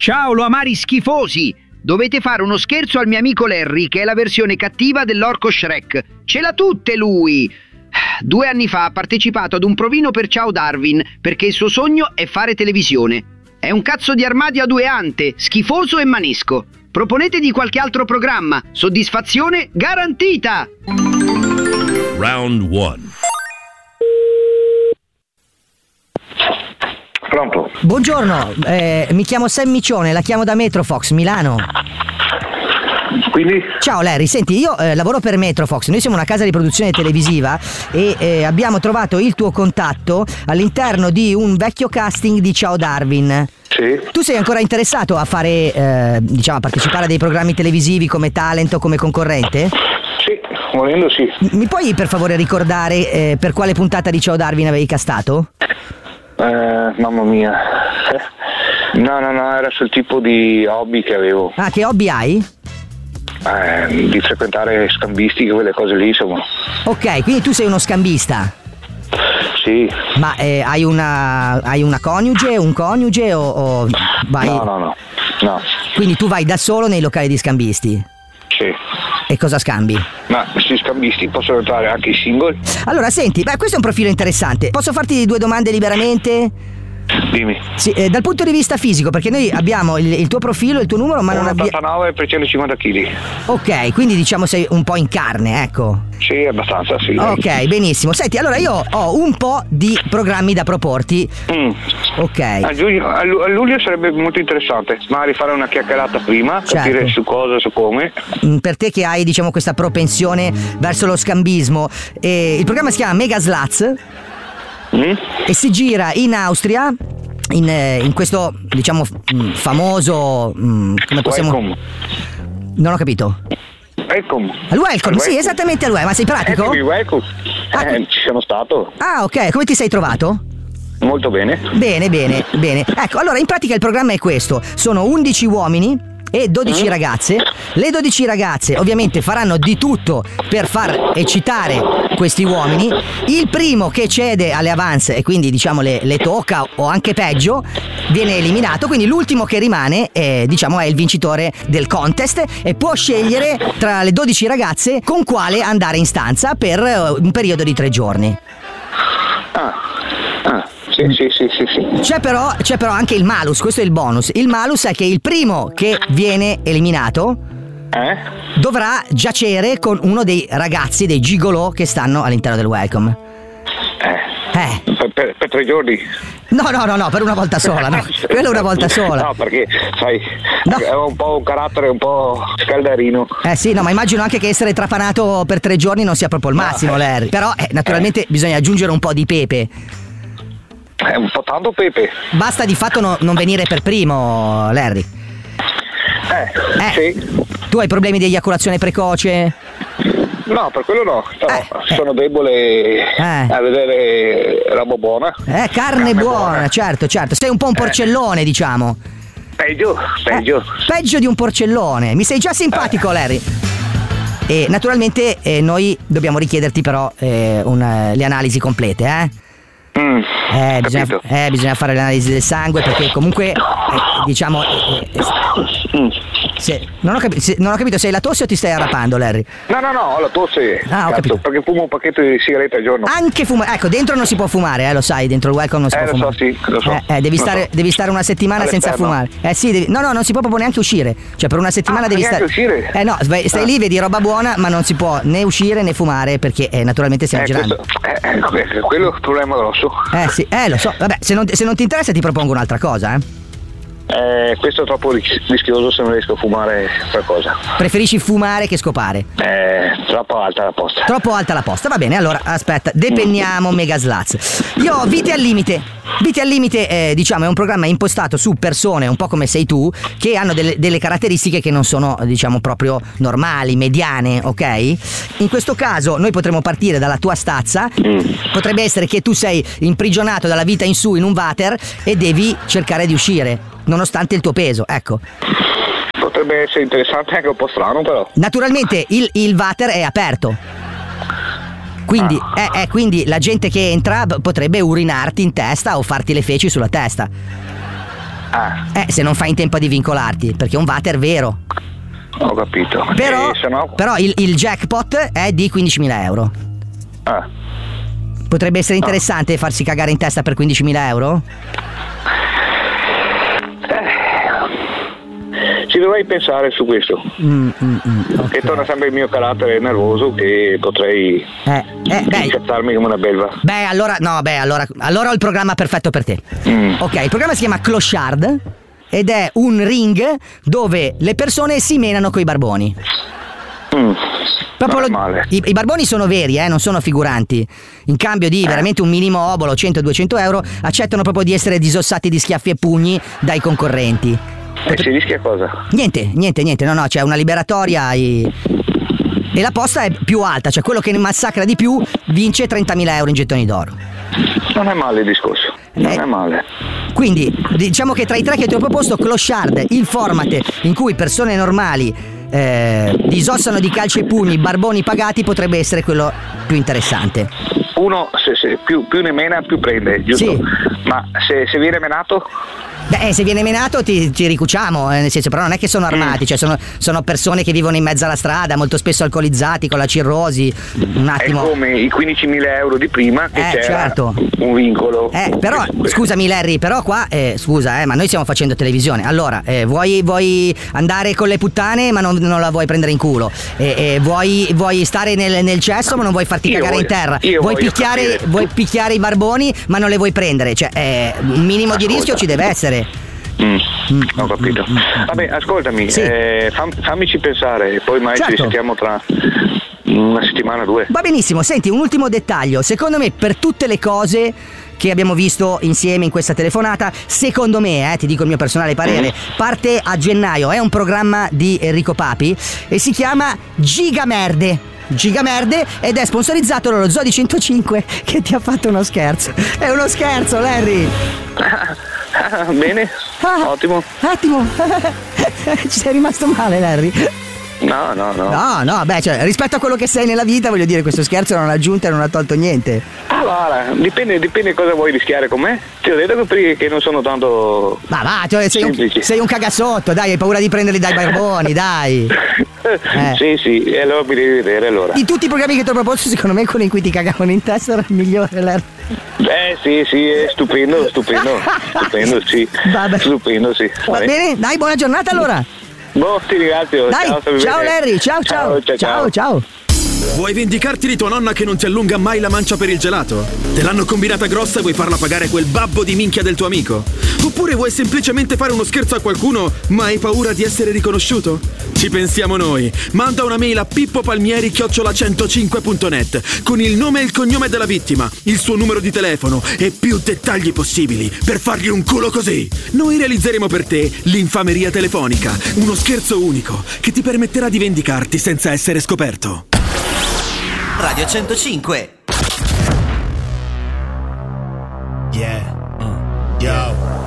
Ciao, lo amari schifosi! Dovete fare uno scherzo al mio amico Larry, che è la versione cattiva dell'orco Shrek. Ce l'ha tutte lui! 2 anni fa ha partecipato ad un provino per Ciao Darwin, perché il suo sogno è fare televisione. È un cazzo di armadio a 2 ante, schifoso e manesco. Proponete di qualche altro programma. Soddisfazione garantita! Round 1. Pronto? Buongiorno, mi chiamo Sam Micione, la chiamo da Metrofox, Milano. Quindi? Ciao Larry, senti, io lavoro per Metrofox, noi siamo una casa di produzione televisiva e abbiamo trovato il tuo contatto all'interno di un vecchio casting di Ciao Darwin. Sì. Tu sei ancora interessato a fare, a partecipare a dei programmi televisivi come talent o come concorrente? Sì, volendo sì. Mi puoi per favore ricordare per quale puntata di Ciao Darwin avevi castato? Mamma mia. No, era sul tipo di hobby che avevo. Ah, che hobby hai? Di frequentare scambisti, quelle cose lì, insomma. Ok, quindi tu sei uno scambista. Sì. Ma hai una coniuge, un coniuge o vai? No. Quindi tu vai da solo nei locali di scambisti? Sì. E cosa scambi? Ma questi scambisti possono entrare anche i single? Allora, senti, questo è un profilo interessante. Posso farti 2 domande liberamente? Dimmi. Sì, dal punto di vista fisico, perché noi abbiamo il tuo profilo, il tuo numero, ma non abbiamo... 89 per 150 kg. Ok, quindi diciamo sei un po' in carne, ecco. Sì, abbastanza, sì. Ok, benissimo. Senti, allora io ho un po' di programmi da proporti. Ok. A luglio sarebbe molto interessante, magari fare una chiacchierata prima, certo. Capire su cosa, su come. Per te che hai, diciamo, questa propensione verso lo scambismo, il programma si chiama Mega Sluts e si gira in Austria. In questo, diciamo, famoso come possiamo... Welcome. Non ho capito. Al Welcome, sì, esattamente al Welcome. Ma sei pratico? Welcome. Ci sono stato. Ah, ok, come ti sei trovato? Molto bene. Bene. Ecco, allora in pratica il programma è questo. Sono 11 uomini e 12 ragazze. Le 12 ragazze ovviamente faranno di tutto per far eccitare questi uomini. Il primo che cede alle avance e quindi diciamo le tocca o anche peggio viene eliminato, quindi l'ultimo che rimane è il vincitore del contest e può scegliere tra le 12 ragazze con quale andare in stanza per un periodo di 3 giorni. Sì. C'è però anche il malus, questo è il bonus. Il malus è che il primo che viene eliminato dovrà giacere con uno dei ragazzi, dei gigolò che stanno all'interno del Welcome. Per 3 giorni? No, per una volta sola, no. Quella è una volta sola. No, perché sai, è un po' un carattere un po' scaldarino. Sì, no, ma immagino anche che essere trapanato per 3 giorni non sia proprio il massimo, Larry. Però naturalmente bisogna aggiungere un po' di pepe. È un po' tanto pepe. Basta di fatto non venire per primo, Larry. Sì. Tu hai problemi di eiaculazione precoce? No, per quello no. Sono debole a vedere roba buona. Carne buona, certo. Sei un po' un porcellone, diciamo. Peggio. Peggio di un porcellone. Mi sei già simpatico, Larry. E naturalmente noi dobbiamo richiederti però le analisi complete, bisogna fare l'analisi del sangue perché comunque non ho capito, sei la tosse o ti stai arrapando, Larry? No, la tosse. Ho capito. Perché fumo un pacchetto di sigarette al giorno. Anche fumare, ecco, dentro non si può fumare, lo sai, dentro il Welcome non si può fumare. Lo so. Devi stare una settimana senza fumare. Non si può proprio neanche uscire. Cioè per una settimana devi stare. Uscire? No, stai lì, vedi roba buona, ma non si può né uscire né fumare perché naturalmente stiamo girando. Quello è un problema grosso. Lo so. Vabbè, se non ti interessa ti propongo un'altra cosa, Questo è troppo rischioso se non riesco a fumare qualcosa. Preferisci fumare che scopare? Troppo alta la posta. Troppo alta la posta, va bene, allora aspetta, depenniamo Mega Sluts. Io ho Vite al Limite. Vite al Limite è un programma impostato su persone un po' come sei tu, che hanno delle caratteristiche che non sono proprio normali, mediane, ok? In questo caso noi potremmo partire dalla tua stazza. Potrebbe essere che tu sei imprigionato dalla vita in su in un water e devi cercare di uscire nonostante il tuo peso, ecco. Potrebbe essere interessante, anche un po' strano però. Naturalmente il water è aperto, quindi quindi la gente che entra potrebbe urinarti in testa o farti le feci sulla testa. Se non fai in tempo a divincolarti, perché è un water vero. Ho capito. Però il jackpot è di 15.000 euro. Potrebbe essere interessante farsi cagare in testa per 15.000 euro? Ci dovrei pensare su questo. Che torna sempre il mio carattere nervoso, che potrei incazzarmi come una belva. Allora ho il programma perfetto per te. Ok, il programma si chiama Clochard ed è un ring dove le persone si menano coi barboni. Proprio i barboni sono veri, non sono figuranti. In cambio di veramente un minimo obolo, 100-200 euro, accettano proprio di essere disossati di schiaffi e pugni dai concorrenti. Si rischia cosa? Niente, no, c'è una liberatoria e la posta è più alta, cioè quello che ne massacra di più vince 30.000 euro in gettoni d'oro. Non è male il discorso, non è male. Quindi diciamo che tra i tre che ti ho proposto, Clochard, il format in cui persone normali disossano di calci e pugni barboni pagati, potrebbe essere quello più interessante. Uno se più ne mena più prende, giusto? Sì. Ma se viene menato? Se viene menato ti ricuciamo, nel senso, però non è che sono armati, cioè sono persone che vivono in mezzo alla strada, molto spesso alcolizzati, con la cirrosi. Un attimo. È come i 15.000 euro di prima, che c'era certo. un vincolo. Però scusami Larry, però qua ma noi stiamo facendo televisione. Allora, vuoi andare con le puttane ma non la vuoi prendere in culo, vuoi stare nel cesso ma non vuoi farti cagare in terra, vuoi picchiare i barboni ma non le vuoi prendere, cioè un minimo di rischio ci deve essere. Ho capito. Vabbè, ascoltami, sì. Fammici pensare, poi mai ci sentiamo tra una settimana, 2. Va benissimo. Senti, un ultimo dettaglio. Secondo me, per tutte le cose che abbiamo visto insieme in questa telefonata, secondo me, ti dico il mio personale parere, parte a gennaio, è un programma di Enrico Papi e si chiama Gigamerde ed è sponsorizzato dallo Zodi 105 che ti ha fatto uno scherzo. È uno scherzo, Larry. Bene, ottimo. Ci sei rimasto male, Larry? No, cioè, rispetto a quello che sei nella vita, voglio dire, questo scherzo non ha aggiunto e non ha tolto niente. Allora, dipende cosa vuoi rischiare con me. Ti ho detto che non sono tanto sei un cagassotto, dai, hai paura di prenderli dai barboni, dai. Sì, allora mi devi vedere allora. Di tutti i programmi che ti ho proposto, secondo me quello in cui ti cagavano in testa era il migliore, Larry. Sì, è stupendo, sì. Vabbè. Stupendo, sì. Va bene, dai, buona giornata allora. Ti ringrazio. Dai, ciao Larry, ciao. Vuoi vendicarti di tua nonna che non ti allunga mai la mancia per il gelato? Te l'hanno combinata grossa e vuoi farla pagare quel babbo di minchia del tuo amico? Oppure vuoi semplicemente fare uno scherzo a qualcuno ma hai paura di essere riconosciuto? Ci pensiamo noi. Manda una mail a pippopalmieri@105.net con il nome e il cognome della vittima, il suo numero di telefono e più dettagli possibili per fargli un culo così. Noi realizzeremo per te l'infameria telefonica, uno scherzo unico che ti permetterà di vendicarti senza essere scoperto. Radio 105. Yeah. Yo.